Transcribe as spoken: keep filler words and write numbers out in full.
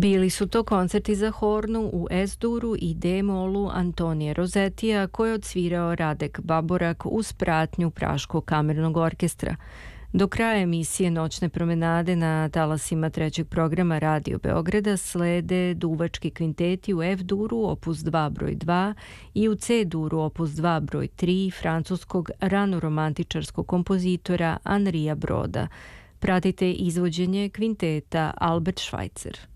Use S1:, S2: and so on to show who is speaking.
S1: Bili su to koncerti za hornu u S-duru i D-molu Antonije Rozetija koje je odsvirao Radek Baborak uz pratnju Praškog kamernog orkestra. Do kraja emisije Noćne promenade na talasima trećeg programa Radio Beograda slede duvački kvinteti u F-duru opus dva broj dva i u C-duru opus dva broj tri francuskog ranoromantičarskog kompozitora Anrija Broda. Pratite izvođenje kvinteta Albert Schweitzer.